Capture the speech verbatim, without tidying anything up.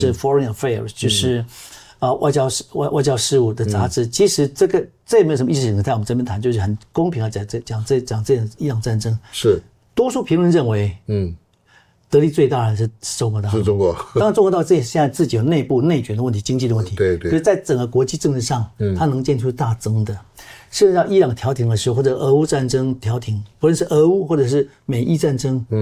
是 Foreign Affairs， 就是、嗯、呃外交事外外交事务的杂志。嗯、其实这个这也没有什么意识形态，我们这边谈就是很公平的讲这讲这讲这伊朗战争。 是多数评论认为，嗯，得利最大的是中国大陆， 是中国。 当然，中国大陆这现在自己有内部内卷的问题、经济的问题， 对对。 所以在整个国际政治上，嗯，它能见出大增的。事实上，伊朗调停的时候，或者俄乌战争调停，不论是俄乌或者是美伊战争，嗯。